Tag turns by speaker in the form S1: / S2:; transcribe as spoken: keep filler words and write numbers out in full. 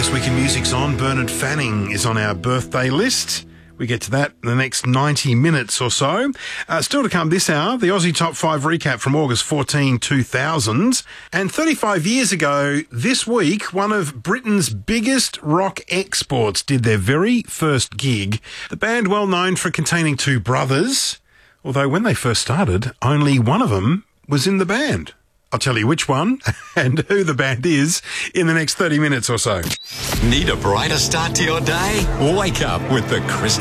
S1: This Week in Music's on. Bernard Fanning is on our birthday list. We get to that in the next ninety minutes or so. Uh, still to come this hour, the Aussie Top five recap from August fourteenth, two thousand. And thirty-five years ago this week, one of Britain's biggest rock exports did their very first gig. The band, well known for containing two brothers, although when they first started, only one of them was in the band. I'll tell you which one and who the band is in the next thirty minutes or so.
S2: Need a brighter start to your day? Wake up with the Chris